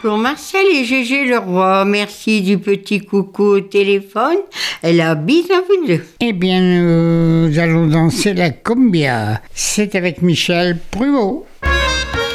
Bonjour Marcel et Gégé Leroy. Merci du petit coucou au téléphone. Elle a bise à vous deux. Eh bien, nous allons danser la cumbia. C'est avec Michel Pruvot.